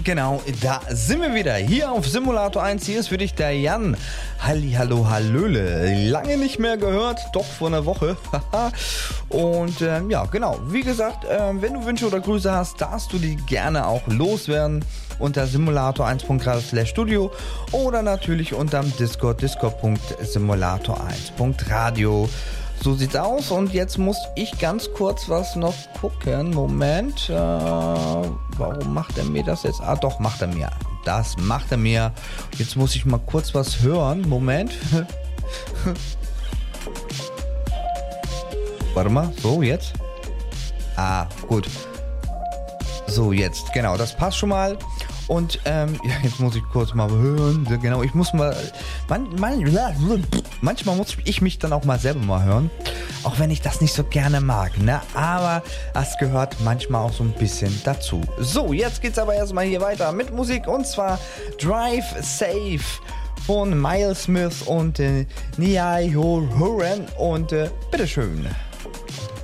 Genau, da sind wir wieder. Hier auf Simulator 1. Hier ist für dich der Jan. Hallihallo, hallöle. Lange nicht mehr gehört, doch vor einer Woche. Und ja, genau. Wie gesagt, wenn du Wünsche oder Grüße hast, darfst du die gerne auch loswerden unter simulator1.radio/studio oder natürlich unterm Discord, discord.simulator1.radio. So sieht's aus und jetzt muss ich ganz kurz was noch gucken. Moment, warum macht er mir das jetzt? Ah, doch, macht er mir. Das macht er mir. Jetzt muss ich mal kurz was hören. Moment. Warte mal, so jetzt. Ah, gut. So, jetzt, genau, das passt schon mal. Und ja, jetzt muss ich kurz mal hören. Genau, ich muss mal. Manchmal muss ich mich dann auch mal selber mal hören. Auch wenn ich das nicht so gerne mag, ne? Aber das gehört manchmal auch so ein bisschen dazu. So, jetzt geht's aber erstmal hier weiter mit Musik. Und zwar Drive Safe von Miles Smith und Niall Horan. Und bitteschön.